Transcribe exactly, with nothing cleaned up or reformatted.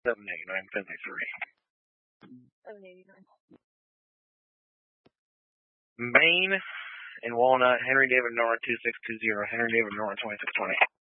seven eighty-nine, fifty-three. seven eighty-nine. Maine and Walnut, Henry David Nora two six two zero, Henry David Nora twenty-six twenty.